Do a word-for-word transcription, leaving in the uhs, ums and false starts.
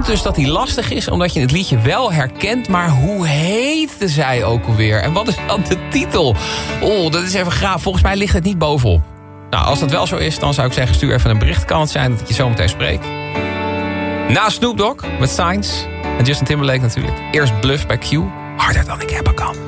dus dat hij lastig is, omdat je het liedje wel herkent. Maar hoe heette zij ook alweer? En wat is dan de titel? Oh, dat is even gaaf. Volgens mij ligt het niet bovenop. Nou, als dat wel zo is, dan zou ik zeggen, stuur even een bericht. Kan het zijn dat ik je zo meteen spreek. Na Snoop Dogg met Signs. En Justin Timberlake natuurlijk. Eerst Bluff bij Q. Harder dan ik hebben kan.